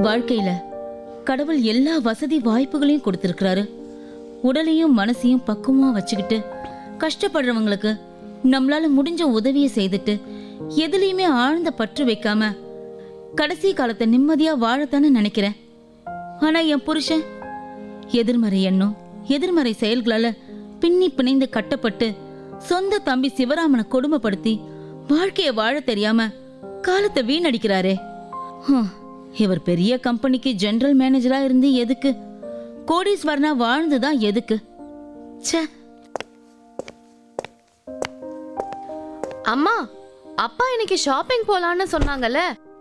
வாழ்க்கையில கடவுள் எல்லா வசதி வாய்ப்புகளையும் கொடுத்திருக்கிறாரு. உடலையும் மனசையும் பக்குவமா வச்சுக்கிட்டு கஷ்டப்படுறவங்களுக்கு நம்மளால முடிஞ்ச உதவியை செய்துட்டு எதுலையுமே ஆழ்ந்த பற்று வைக்காம கடைசி காலத்தை நிம்மதியா வாழத்தானே நினைக்கிறேன். ஆனா என் புருஷன் எதிர்மறை எண்ணம் எதிர்மறை செயல்களால பின்னி பிணைந்து கட்டப்பட்டு சொந்த தம்பி சிவராமனை கொடுமைப்படுத்தி வாழ்க்கைய வாழ தெரியாம காலத்தை வீணடிக்கிறாரே. இவர் பெரிய கம்பெனிக்கு ஜெனரல் மேனேஜரா இருந்து எதுக்கு? கோடீஸ்வரனா வாழ்ந்துதான் எதுக்கு? அம்மா, அப்பா இன்னைக்கு ஷாப்பிங் போலான்னு சொன்னாங்கல்ல,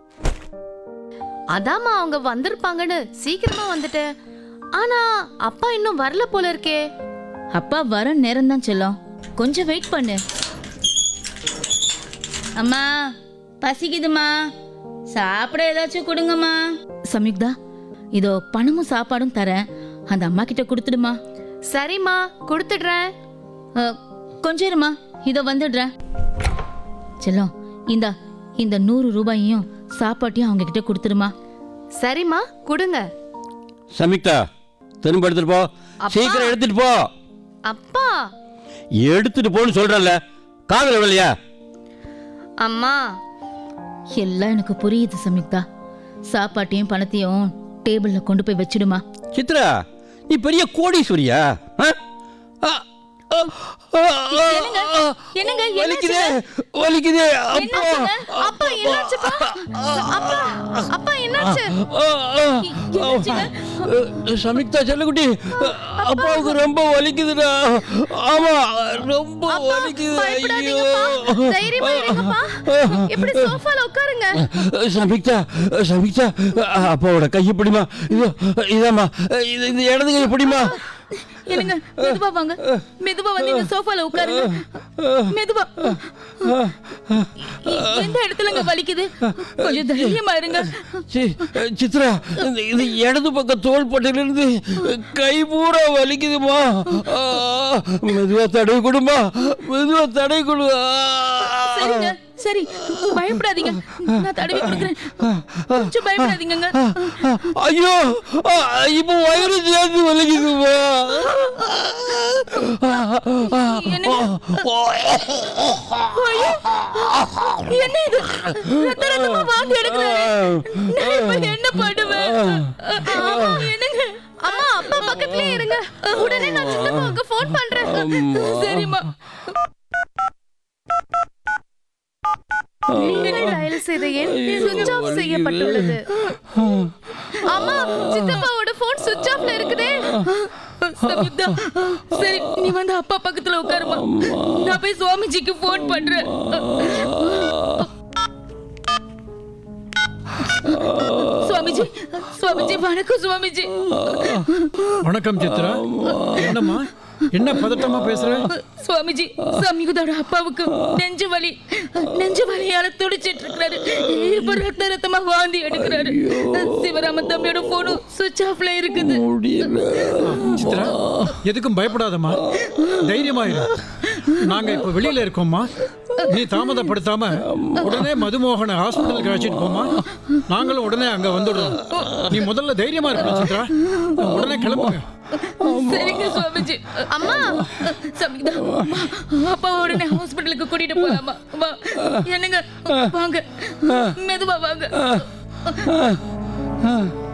அதாம்மா அவங்க வந்திருப்பாங்கன்னு சீக்கிரமா வந்துட்டேன். ஆனா அப்பா இன்னும் வரல போல இருக்கே. அப்பா வர நேரம் தான் செல்லம், கொஞ்சம் வெயிட் பண்ணு. அம்மா பசிக்குதுமா, சாப்பிட ஏதாச்சும் கொடுங்கம்மா. சம்யுக்தா, இதோ பணமும் சாப்பாடும் தரேன், அந்த அம்மா கிட்ட கொடுத்துடுமா. சரிம்மா, கொடுத்துடுறேன். கொஞ்சம் இருமா, இதோ வந்துடுறேன். செல்லம், இந்த 100 ரூபாயையும் சாப்பாட்டையும் அவங்க கிட்ட கொடுத்துருமா. சரிம்மா, கொடுங்க. சம்யுக்தா, திரும்ப எடுத்துட்டு போ, சீக்கிரம் எடுத்துட்டு போ. அப்பா, எடுத்துட்டு போன்னு சொல்றல, காதல விளையா? அம்மா, எல்லாம் எனக்கு புரியுது சம்யுக்தா. சாப்பாட்டையும் பணத்தையும் டேபிள்ல கொண்டு போய் வச்சிடுமா. சித்ரா, நீ பெரிய கோடீஸ்வரியா? என்னங்க வலிக்குதே, வலிக்குதே. அப்பா என்னாச்சுப்பா? அப்பா என்னாச்சு? சம்யுக்தா செல்லக்குட்டி, அப்பாவுக்கு ரொம்ப வலிக்குதுடா. ஆமா, ரொம்ப வலிக்குது. தைரியமா இருங்கப்பா, இப்படி சோஃபால உட்காருங்க. சம்யுக்தா, சம்யுக்தா, அப்பாவோட கையை பிடிமா. இதாம்மா, இது இடது கையை பிடிமா. என்னங்க, மெதுவா வாங்க, மெதுவா வந்து இந்த சோஃபால உட்காருங்க. மெதுவா. எந்த இடத்துலங்க வலிக்குது? கொஞ்சம் தைரியமா இருங்க. சித்ரா, இது இடது பக்கம் தோள் பட்டையிலிருந்து கை பூரா வலிக்குதுமா. மெதுவா தடவை கொடுமா, மெதுவா தடவை கொடு. சரிங்க, சரி, பயப்படாதீங்க, நான் தடவி கொடுக்குறேன். கொஞ்சம் பயப்படாதீங்க. ஐயோ, இப்போ வயிறு சேர்ந்து வலிக்குதுமா. என்ன இது? ரத்த ரத்தமா வாந்தி எடுக்கிறேன். என்ன பண்ணுவேன்? என்னங்க? அம்மா, அப்பா பக்கத்துலயே இருங்க. உடனே நான் சித்தப்பாவுக்கு ஃபோன் பண்றேன். சரிம்மா. டயல் செய்த எண் சுவிட்ச் ஆஃப் செய்யப்பட்டுள்ளது. அம்மா, சித்தப்பாவோட போன் சுவிட்ச் ஆஃப்ல இருக்குதே. சம்யுக்தா, சரி, நீ வந்து அப்பா பக்கத்துல உட்காருமா, நான் போய் சுவாமிஜிக்கு போன் பண்றேன். சுவாமிஜி, சுவாமிஜி, வணக்கம் சுவாமிஜி. வணக்கம் சித்ரா. என்னம்மா, என்ன பதட்டமா பேசுற? சுவாமிஜி, சம்யுக்தாவோட அப்பாவுக்கு நெஞ்சு வலியால துடிச்சிட்டு இருக்காரு. இப்ப ரத்த ரத்தமா வாந்தி எடுக்கிறாரு. சிவராமன் தம்பியோட போனும் சுவிட்ச் ஆஃப்ல இருக்குது. சித்ரா, எதுக்கும் பயப்படாதம்மா, தைரியமா இரு. நாங்க இப்ப வெளியில இருக்கோம்மா. நீ தாமதப்படுத்தாம உடனே மதுமோகனை ஹாஸ்பிட்டலுக்கு அழைச்சிட்டு போமா. நாங்களும் உடனே அங்க வந்துடுறோம். நீ முதல்ல தைரியமா இருக்கணும் சித்ரா, உடனே கிளம்புங்க. சரிங்க சுவாமிஜி. அம்மா, சம்யுக்தா, அப்பா உடனே ஹாஸ்பிட்டலுக்கு கூட்டிட்டு போலாமா? வா. என்னங்க, வாங்க, மெதுவா வாங்க.